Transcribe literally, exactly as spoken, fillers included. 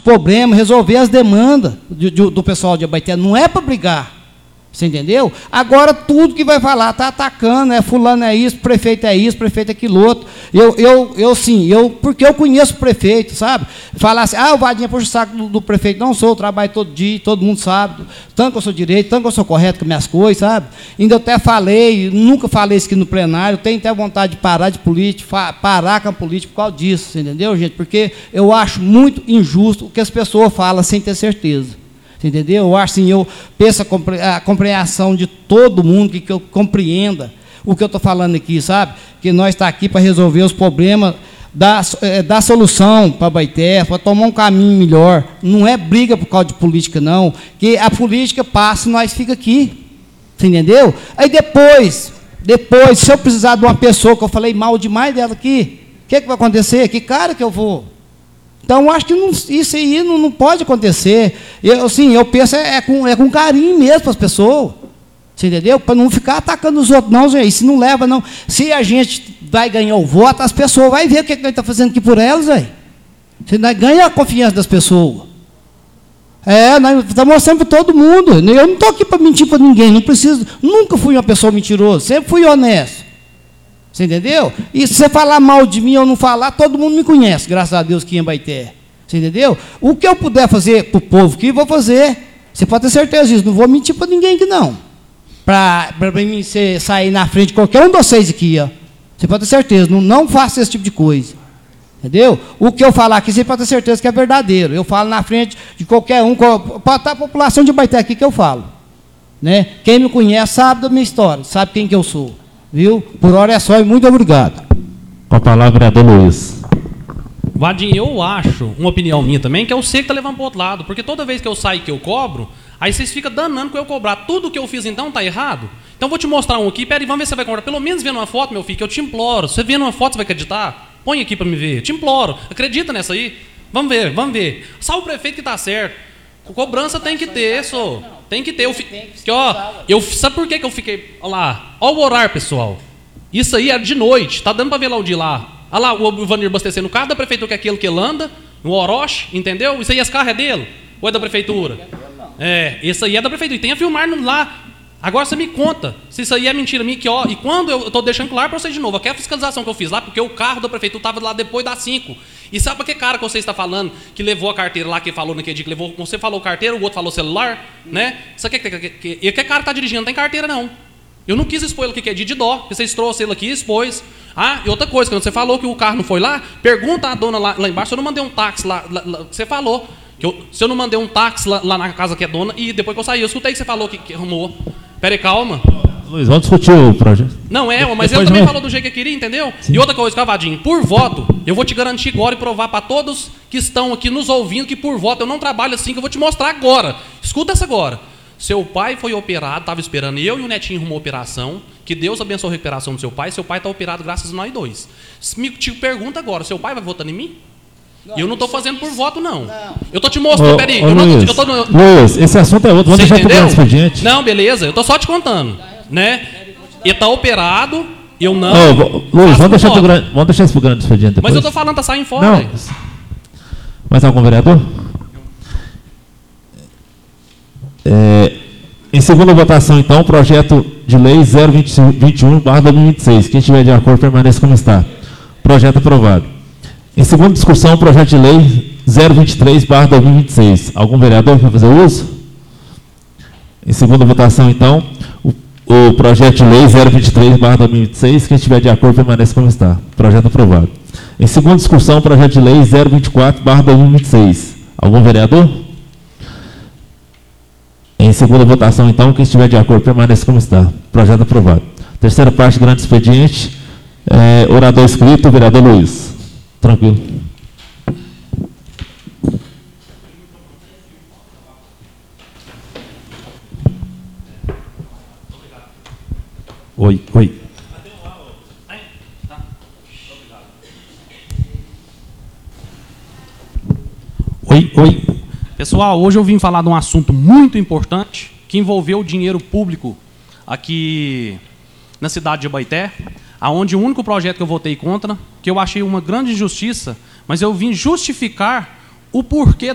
problemas, resolver as demandas do, do, do pessoal de Abaeté. Não é para brigar. Você entendeu? Agora, tudo que vai falar, está atacando, é fulano é isso, prefeito é isso, prefeito é aquilo outro. Eu, eu, eu sim, eu, porque eu conheço o prefeito, sabe? Falar assim, ah, o Vadinho puxa o saco do, do prefeito. Não sou, eu trabalho todo dia, todo mundo sabe. Tanto que eu sou direito, tanto que eu sou correto com minhas coisas, sabe? Ainda eu até falei, nunca falei isso aqui no plenário, tenho até vontade de parar de política, parar com a política por causa disso, você entendeu, gente? Porque eu acho muito injusto o que as pessoas falam sem ter certeza. Você entendeu? Eu acho assim, eu penso a compreensão de todo mundo, que, que eu compreenda o que eu estou falando aqui, sabe? Que nós estamos aqui para resolver os problemas, dar, é, dar solução para Abaeté, para tomar um caminho melhor. Não é briga por causa de política, não. Que a política passa e nós fica aqui. Você entendeu? Aí depois, depois, se eu precisar de uma pessoa que eu falei mal demais dela aqui, o que, que vai acontecer? Que cara que eu vou? Então, acho que não, isso aí não, não pode acontecer. Eu, assim, eu penso é, é, com, é com carinho mesmo para as pessoas. Você entendeu? Para não ficar atacando os outros. Não, gente, isso não leva, não. Se a gente vai ganhar o voto, as pessoas vão ver o que, que a gente está fazendo aqui por elas, velho. Você ganha a confiança das pessoas. É, nós estamos mostrando para todo mundo. Eu não estou aqui para mentir para ninguém, não preciso. Nunca fui uma pessoa mentirosa, sempre fui honesto. Você entendeu? E se você falar mal de mim ou não falar, todo mundo me conhece, graças a Deus, aqui em Abaeté. Você entendeu? O que eu puder fazer para o povo aqui, vou fazer. Você pode ter certeza disso. Não vou mentir para ninguém aqui, não. Para mim você sair na frente de qualquer um de vocês aqui, ó. Você pode ter certeza. Não, não faça esse tipo de coisa. Entendeu? O que eu falar aqui, você pode ter certeza que é verdadeiro. Eu falo na frente de qualquer um, para a população de Abaeté aqui que eu falo. Né? Quem me conhece sabe da minha história, sabe quem que eu sou. Viu? Por hora é só e muito obrigado. Com a palavra, vereador Luiz. Vadinho, eu acho, uma opinião minha também, que é você que está levando para o outro lado. Porque toda vez que eu saio que eu cobro, aí vocês ficam danando com eu cobrar. Tudo que eu fiz então está errado? Então vou te mostrar um aqui. Pera aí, vamos ver se você vai cobrar. Pelo menos vendo uma foto, meu filho, que eu te imploro. Se você vendo uma foto, você vai acreditar? Põe aqui para me ver. Te imploro. Acredita nessa aí? Vamos ver, vamos ver. Só o prefeito que está certo. Cobrança tem que ter, só. Tem que ter. Eu fi... que, ó, eu... Sabe por que, que eu fiquei... Olha lá. Olha o horário, pessoal. Isso aí é de noite. Tá dando para ver lá o dia lá. Olha lá o Ivanir abastecendo o carro da prefeitura, que é aquele que ele anda. No Orochi, entendeu? Isso aí, esse carro é dele? Ou é da prefeitura? É, isso aí é da prefeitura. E tem a filmar lá. Agora você me conta se isso aí é mentira minha. Que, ó, e quando eu estou deixando claro para vocês de novo, aquela fiscalização que eu fiz lá, porque o carro da prefeitura estava lá depois das cinco. E sabe para que cara que você está falando que levou a carteira lá, que falou naquele dia que levou, você falou carteira, o outro falou celular, né? Isso aqui, que, que, que, e que cara está dirigindo não tem carteira, não. Eu não quis expor ele aqui, que é dia de dó, porque vocês trouxeram ele aqui e expôs. Ah, e outra coisa, quando você falou que o carro não foi lá, pergunta a dona lá, lá embaixo, se eu não mandei um táxi lá, lá, lá você falou, que eu, se eu não mandei um táxi lá, lá na casa que é dona, e depois que eu saí, eu escutei que você falou que, que arrumou. Pera aí, calma. Luiz, vamos discutir o projeto. Não é, mas ele também falou do jeito que queria, entendeu? Sim. E outra coisa, Cavadinho, por voto, eu vou te garantir agora e provar para todos que estão aqui nos ouvindo que por voto eu não trabalho assim, que eu vou te mostrar agora. Escuta essa agora. Seu pai foi operado, estava esperando eu e o netinho arrumou operação, que Deus abençoe a recuperação do seu pai, seu pai está operado graças a nós dois. Me te pergunta agora, seu pai vai votando em mim? Não, eu não estou fazendo por voto, não. não. Eu estou te mostrando, ô, peraí. Ô, eu não, Luiz, eu tô no... Luiz, esse assunto é outro, vamos deixar para o expediente. Não, beleza, eu estou só te contando. Né? Ele está operado, eu não... Ô, Luiz, vamos deixar, pro grande, vamos deixar isso para o grande expediente depois. Mas eu estou falando, está saindo fora. Não. Mais algum vereador? É, em segunda votação, então, projeto de lei zero vinte e um barra dois mil e vinte e seis. Quem estiver de acordo, permaneça como está. Projeto aprovado. Em segunda discussão, projeto de lei zero vinte e três barra dois mil e vinte e seis. Algum vereador para fazer uso? Em segunda votação, então, o, o projeto de lei zero vinte e três barra dois mil e vinte e seis. Quem estiver de acordo, permaneça como está. Projeto aprovado. Em segunda discussão, projeto de lei zero vinte e quatro barra dois mil e vinte e seis. Algum vereador? Em segunda votação, então, quem estiver de acordo, permaneça como está. Projeto aprovado. Terceira parte, grande expediente. É, orador escrito, vereador Luiz. Tranquilo. Oi, oi. Oi, oi. Pessoal, hoje eu vim falar de um assunto muito importante que envolveu o dinheiro público aqui na cidade de Abaeté, aonde o único projeto que eu votei contra, que eu achei uma grande injustiça, mas eu vim justificar o porquê